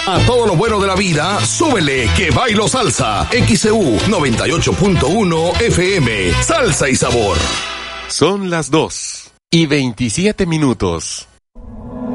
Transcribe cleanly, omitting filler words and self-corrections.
A todo lo bueno de la vida, súbele que bailo salsa. XEU 98.1 FM. Salsa y sabor. Son las 2:27.